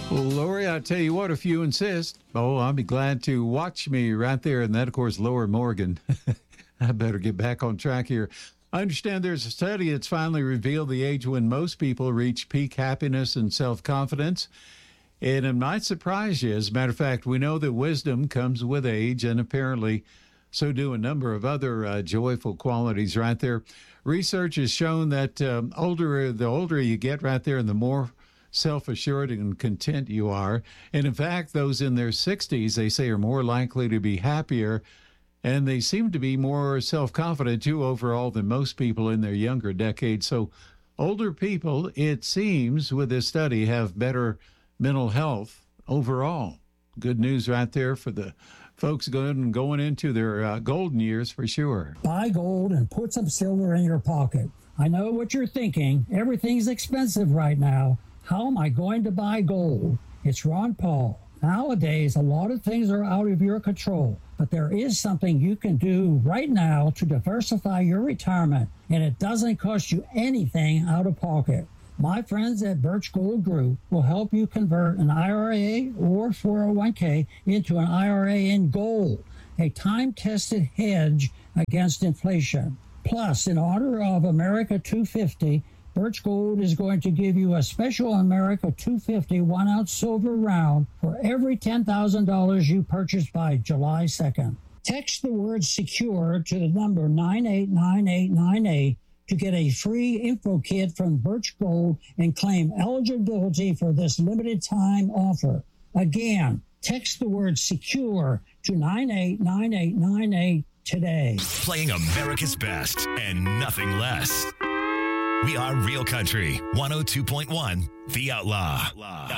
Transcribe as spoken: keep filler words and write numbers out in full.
Well, Lori, I tell you what, if you insist, oh, I'll be glad to watch me right there. And that, of course, Laura Morgan. I better get back on track here. I understand there's a study that's finally revealed the age when most people reach peak happiness and self-confidence. And it might surprise you. As a matter of fact, we know that wisdom comes with age, and apparently so do a number of other uh, joyful qualities right there. Research has shown that um, older the older you get right there, and the more self-assured and content you are. And in fact, those in their sixties, they say, are more likely to be happier, and they seem to be more self-confident, too, overall than most people in their younger decades. So older people, it seems, with this study, have better mental health overall. Good news right there for the folks going, going into their uh, golden years for sure. Buy gold and put some silver in your pocket. I know what you're thinking. Everything's expensive right now. How am I going to buy gold? It's Ron Paul. Nowadays, a lot of things are out of your control, but there is something you can do right now to diversify your retirement, and it doesn't cost you anything out of pocket. My friends at Birch Gold Group will help you convert an I R A or four oh one k into an I R A in gold, a time-tested hedge against inflation. Plus, in honor of America two fifty, Birch Gold is going to give you a special America two fifty one-ounce silver round for every ten thousand dollars you purchase by July second. Text the word SECURE to the number nine eight nine eight nine eight to get a free info kit from Birch Gold and claim eligibility for this limited time offer. Again, text the word SECURE to nine eight nine eight nine eight today. Playing America's best and nothing less. We are Real Country one oh two point one, The Outlaw.